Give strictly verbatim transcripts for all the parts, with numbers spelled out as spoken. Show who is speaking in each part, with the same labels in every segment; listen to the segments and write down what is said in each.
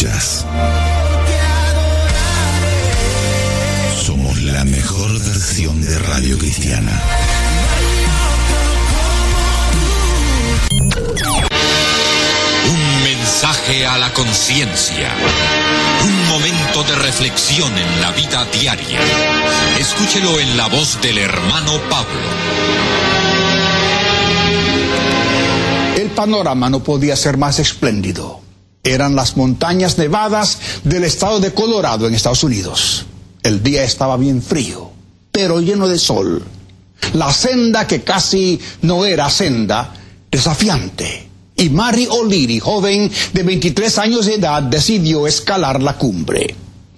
Speaker 1: escuchas. Somos la mejor versión de Radio Cristiana.
Speaker 2: Un mensaje a la conciencia. Un momento de reflexión en la vida diaria. Escúchelo en la voz del hermano Pablo.
Speaker 3: El panorama no podía ser más espléndido. Eran las montañas nevadas del estado de Colorado en Estados Unidos. El día estaba bien frío, pero lleno de sol. La senda, que casi no era senda, desafiante. Y Mary O'Leary, joven de veintitrés años de edad, decidió escalar la cumbre.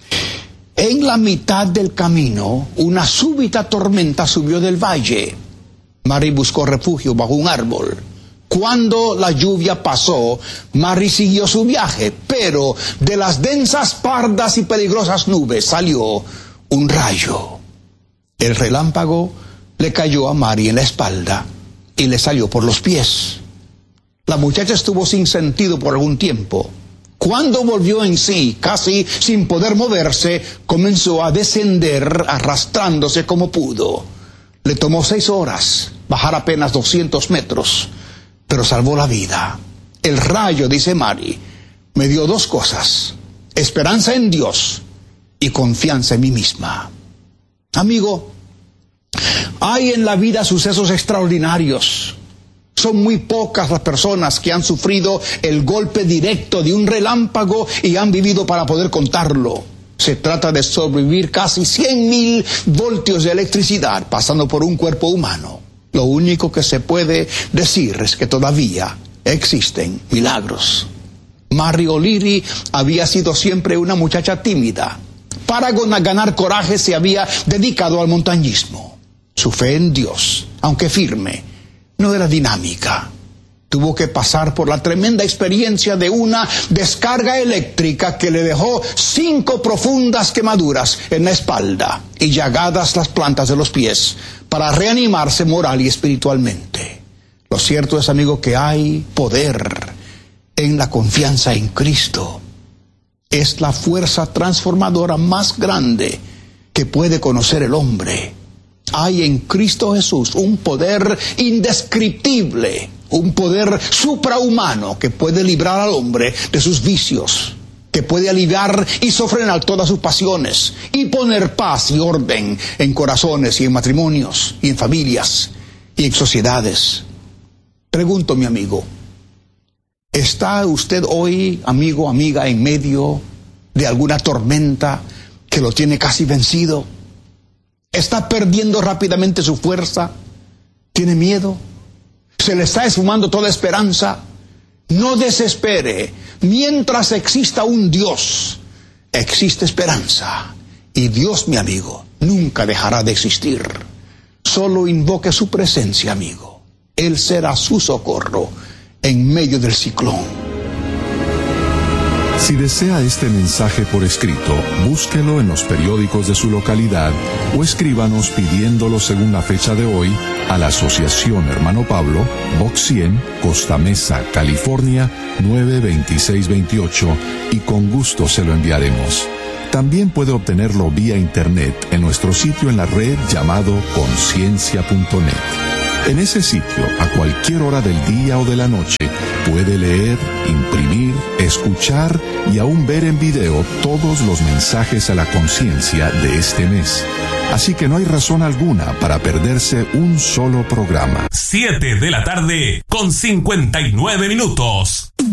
Speaker 3: En la mitad del camino, una súbita tormenta subió del valle. Mary buscó refugio bajo un árbol. Cuando la lluvia pasó, Mary siguió su viaje, pero de las densas, pardas y peligrosas nubes salió un rayo. El relámpago le cayó a Mary en la espalda y le salió por los pies. La muchacha estuvo sin sentido por algún tiempo. Cuando volvió en sí, casi sin poder moverse, comenzó a descender arrastrándose como pudo. Le tomó seis horas bajar apenas doscientos metros, pero salvó la vida. El rayo, dice Mary, me dio dos cosas: esperanza en Dios y confianza en mí misma. Amigo, hay en la vida sucesos extraordinarios. Son muy pocas las personas que han sufrido el golpe directo de un relámpago y han vivido para poder contarlo. Se trata de sobrevivir casi cien mil voltios de electricidad pasando por un cuerpo humano. Lo único que se puede decir es que todavía existen milagros. Mary O'Leary había sido siempre una muchacha tímida. Para ganar coraje se había dedicado al montañismo. Su fe en Dios, aunque firme, no era dinámica. Tuvo que pasar por la tremenda experiencia de una descarga eléctrica que le dejó cinco profundas quemaduras en la espalda y llagadas las plantas de los pies para reanimarse moral y espiritualmente. Lo cierto es, amigo, que hay poder en la confianza en Cristo. Es la fuerza transformadora más grande que puede conocer el hombre. Hay en Cristo Jesús un poder indescriptible, un poder suprahumano que puede librar al hombre de sus vicios, que puede aliviar y sofrenar todas sus pasiones y poner paz y orden en corazones y en matrimonios y en familias y en sociedades. Pregunto, mi amigo, ¿está usted hoy, amigo, amiga, en medio de alguna tormenta que lo tiene casi vencido? ¿Está perdiendo rápidamente su fuerza? ¿Tiene miedo? ¿Se le está esfumando toda esperanza? No desespere. Mientras exista un Dios, existe esperanza. Y Dios, mi amigo, nunca dejará de existir. Solo invoque su presencia, amigo. Él será su socorro en medio del ciclón.
Speaker 4: Si desea este mensaje por escrito, búsquelo en los periódicos de su localidad o escríbanos pidiéndolo según la fecha de hoy a la Asociación Hermano Pablo, Box cien, Costa Mesa, California, nueve veintiséis veintiocho, y con gusto se lo enviaremos. También puede obtenerlo vía internet en nuestro sitio en la red llamado conciencia punto net. En ese sitio, a cualquier hora del día o de la noche, puede leer, imprimir, escuchar y aún ver en video todos los mensajes a la conciencia de este mes. Así que no hay razón alguna para perderse un solo programa.
Speaker 5: siete de la tarde con cincuenta y nueve minutos.